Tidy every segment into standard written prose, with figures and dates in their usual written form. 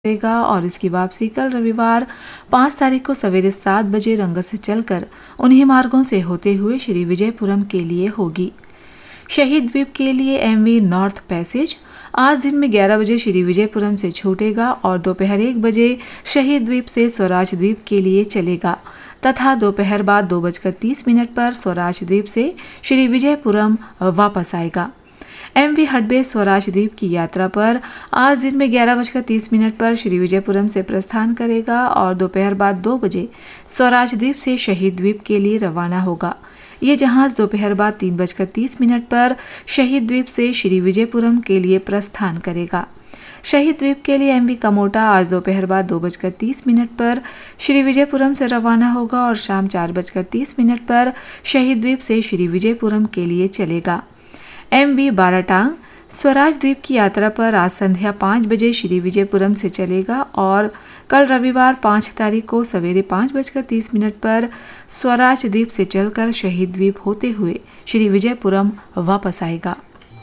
करेगा और इसकी वापसी कल रविवार 5 तारीख को सवेरे 7 बजे रंगत से चलकर उन्हीं मार्गों से होते हुए श्री विजयपुरम के लिए होगी। शहीद द्वीप के लिए एमवी नॉर्थ पैसेज आज दिन में 11 बजे श्री विजयपुरम से छूटेगा और दोपहर 1 बजे शहीद द्वीप से स्वराज द्वीप के लिए चलेगा तथा दोपहर बाद 2:30 पर स्वराज द्वीप से श्री विजयपुरम वापस आएगा। एमवी हडबे स्वराज द्वीप की यात्रा पर आज दिन में 11:30 पर श्री विजयपुरम से प्रस्थान करेगा और दोपहर बाद 2 बजे स्वराज द्वीप से शहीद द्वीप के लिए रवाना होगा। ये जहाज दोपहर बाद 3:30 पर शहीद द्वीप से श्री विजयपुरम के लिए प्रस्थान करेगा। शहीद द्वीप के लिए एमवी कमोटा आज दोपहर बाद 2:30 पर श्री विजयपुरम से रवाना होगा और शाम 4:30 पर शहीद द्वीप से श्री विजयपुरम के लिए चलेगा। एमवी बाराटांग स्वराज द्वीप की यात्रा पर आज संध्या 5 बजे श्री विजयपुरम से चलेगा और कल रविवार 5 तारीख को सवेरे 5:30 पर स्वराज द्वीप से चलकर शहीद द्वीप होते हुए श्री विजयपुरम वापस आएगा।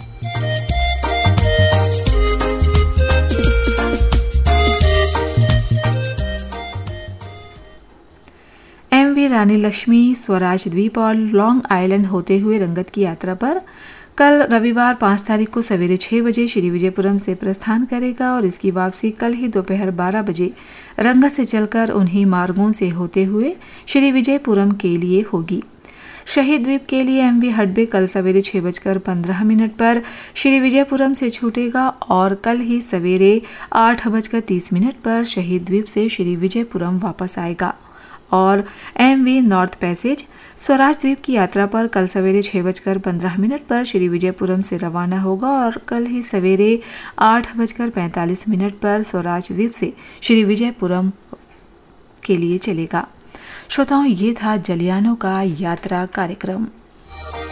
एमवी रानी लक्ष्मी स्वराज द्वीप और लॉन्ग आइलैंड होते हुए रंगत की यात्रा पर कल रविवार 5 तारीख को सवेरे 6 बजे श्री विजयपुरम से प्रस्थान करेगा और इसकी वापसी कल ही दोपहर 12 बजे रंगत से चलकर उन्हीं मार्गों से होते हुए श्री विजयपुरम के लिए होगी। शहीद द्वीप के लिए एमवी हडबे कल सवेरे 6:15 पर श्री विजयपुरम से छूटेगा और कल ही सवेरे 8:30 पर शहीद द्वीप से श्री विजयपुरम वापस आएगा और एमवी नॉर्थ पैसेज स्वराज द्वीप की यात्रा पर कल सवेरे 6:15 पर श्री विजयपुरम से रवाना होगा और कल ही सवेरे 8:45 पर स्वराज द्वीप से श्री विजयपुरम के लिए चलेगा। श्रोताओं, ये था जलियानों का यात्रा कार्यक्रम।